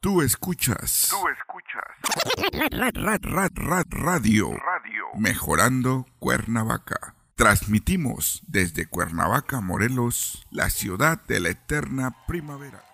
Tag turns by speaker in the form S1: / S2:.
S1: Tú escuchas. Radio. Mejorando Cuernavaca. Transmitimos desde Cuernavaca, Morelos, la ciudad de la eterna primavera.